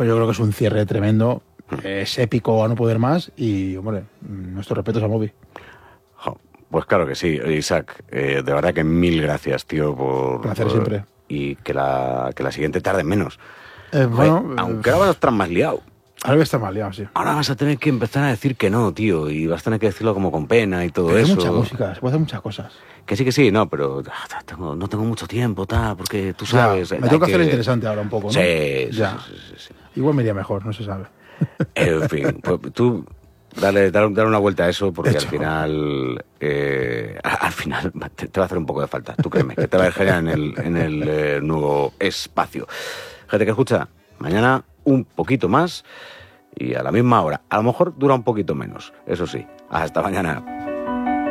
Pues yo creo que es un cierre tremendo, es épico a no poder más y, hombre, nuestros respetos a Moby. Pues claro que sí, Isaac, de verdad que mil gracias, tío, por... Placer siempre. Y que la siguiente tarde menos. Bueno, aunque ahora vas a estar más liado. Ahora voy a estar mal liado, sí. Ahora vas a tener que empezar a decir que no, tío, y vas a tener que decirlo como con pena y todo Pero eso. hay mucha música, se puede hacer muchas cosas. Que sí, no, pero no tengo mucho tiempo, porque tú sabes... Ya, me tengo que hacer interesante ahora un poco, ¿no? Sí. Igual me iría mejor, no se sabe. En fin, pues tú dale una vuelta a eso, porque Hecho. al final te va a hacer un poco de falta. Tú créeme, que te va a ir genial en el nuevo espacio. Gente que escucha, mañana un poquito más y a la misma hora. A lo mejor dura un poquito menos, eso sí. Hasta mañana.